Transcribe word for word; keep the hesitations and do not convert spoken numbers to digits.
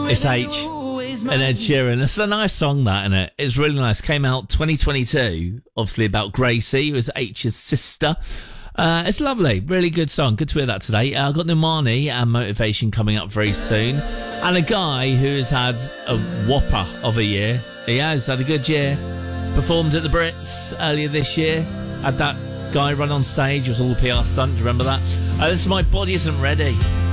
It's H and Ed Sheeran. It's a nice song, that, isn't it? It's really nice. Came out twenty twenty-two, obviously about Gracie, who is H's sister. Uh, it's lovely. Really good song. Good to hear that today. Uh, I've got Normani and Motivation coming up very soon. And a guy who has had a whopper of a year. He has had a good year. Performed at the Brits earlier this year. Had that guy run on stage. It was all a P R stunt. Do you remember that? Uh, this is My Body Isn't Ready.